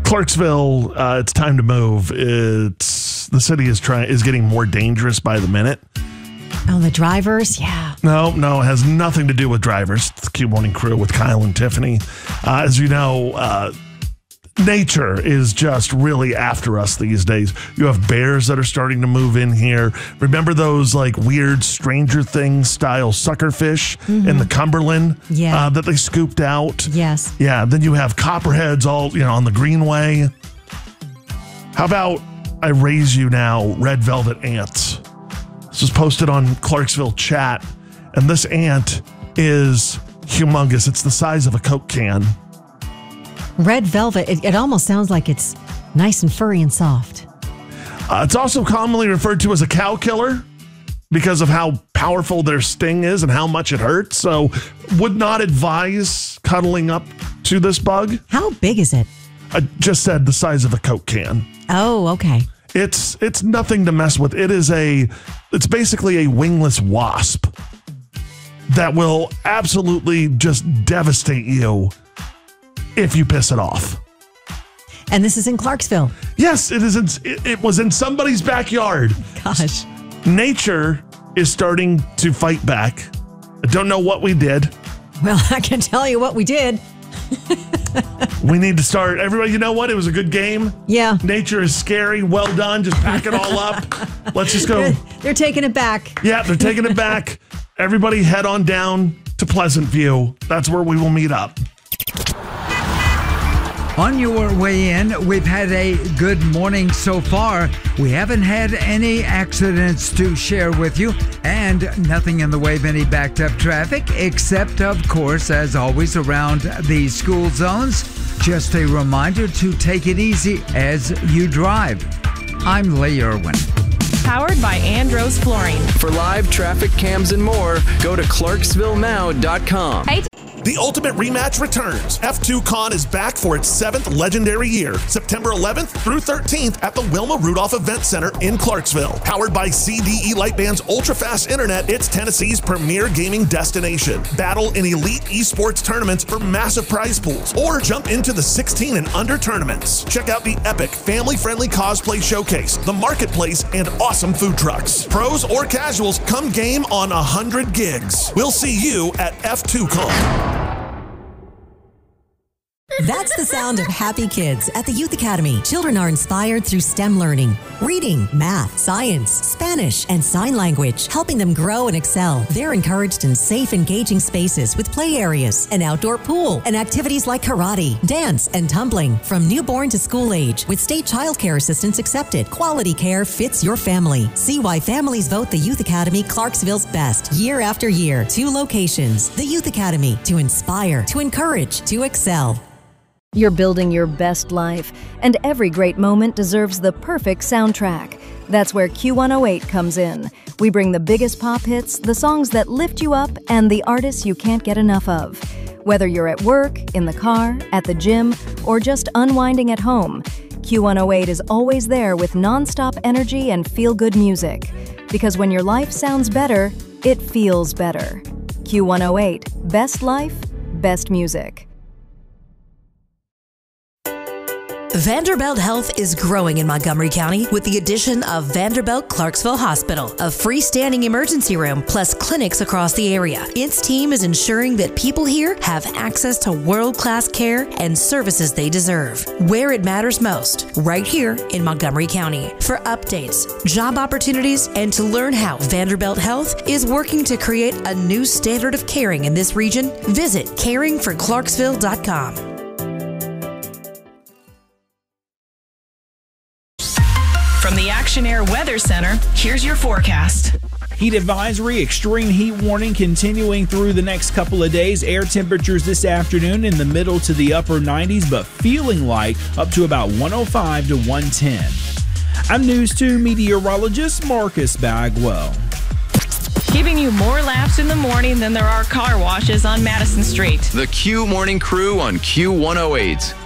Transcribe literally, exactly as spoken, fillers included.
Clarksville, uh, it's time to move. It's the city is trying is getting more dangerous by the minute. Oh, the drivers? Yeah. No, no, it has nothing to do with drivers. It's the Q Morning Crew with Kyle and Tiffany. Uh, as you know, uh, nature is just really after us these days. You have bears that are starting to move in here. Remember those like weird Stranger Things style suckerfish mm-hmm. in the Cumberland yeah. uh, that they scooped out? Yes. Yeah. Then you have copperheads all, you know, on the Greenway. How about I raise you now red velvet ants? This was posted on Clarksville chat, and this ant is humongous. It's the size of a Coke can. Red velvet, it, it almost sounds like it's nice and furry and soft. Uh, it's also commonly referred to as a cow killer because of how powerful their sting is and how much it hurts. So would not advise cuddling up to this bug. How big is it? I just said the size of a Coke can. Oh, okay. It's it's nothing to mess with. It is a, it's basically a wingless wasp that will absolutely just devastate you if you piss it off. And this is in Clarksville. Yes, it is. In, it, it was in somebody's backyard. Gosh. Nature is starting to fight back. I don't know what we did. Well, I can tell you what we did. We need to start. Everybody, you know what? It was a good game. Yeah. Nature is scary. Well done. Just pack it all up. Let's just go. They're, they're taking it back. Yeah, they're taking it back. Everybody head on down to Pleasant View. That's where we will meet up. On your way in, we've had a good morning so far. We haven't had any accidents to share with you, and nothing in the way of any backed up traffic, except, of course, as always, around the school zones. Just a reminder to take it easy as you drive. I'm Lee Irwin. Powered by Andros Flooring. For live traffic cams and more, go to clarksville now dot com. Hey. The Ultimate Rematch returns. F two Con is back for its seventh legendary year, September eleventh through thirteenth at the Wilma Rudolph Event Center in Clarksville. Powered by C D E Lightband's ultra-fast internet, it's Tennessee's premier gaming destination. Battle in elite esports tournaments for massive prize pools, or jump into the sixteen and under tournaments. Check out the epic, family-friendly cosplay showcase, the marketplace, and awesome food trucks. Pros or casuals, come game on one hundred gigs. We'll see you at F two Con. That's the sound of happy kids at the Youth Academy. Children are inspired through STEM learning, reading, math, science, Spanish, and sign language, helping them grow and excel. They're encouraged in safe, engaging spaces with play areas, an outdoor pool, and activities like karate, dance, and tumbling. From newborn to school age, with state child care assistance accepted, quality care fits your family. See why families vote the Youth Academy Clarksville's best year after year. Two locations. The Youth Academy, to inspire, to encourage, to excel. You're building your best life, and every great moment deserves the perfect soundtrack. That's where Q one oh eight comes in. We bring the biggest pop hits, the songs that lift you up, and the artists you can't get enough of. Whether you're at work, in the car, at the gym, or just unwinding at home, Q one oh eight is always there with non-stop energy and feel-good music. Because when your life sounds better, it feels better. Q one oh eight, best life, best music. Vanderbilt Health is growing in Montgomery County with the addition of Vanderbilt Clarksville Hospital, a freestanding emergency room, plus clinics across the area. Its team is ensuring that people here have access to world-class care and services they deserve, where it matters most, right here in Montgomery County. For updates, job opportunities, and to learn how Vanderbilt Health is working to create a new standard of caring in this region, visit caring for clarksville dot com. From the Action Air Weather Center, here's your forecast. Heat advisory, extreme heat warning continuing through the next couple of days. Air temperatures this afternoon in the middle to the upper nineties, but feeling like up to about one oh five to one ten. I'm News two meteorologist Marcus Bagwell. Giving you more laps in the morning than there are car washes on Madison Street. The Q Morning Crew on Q one oh eight.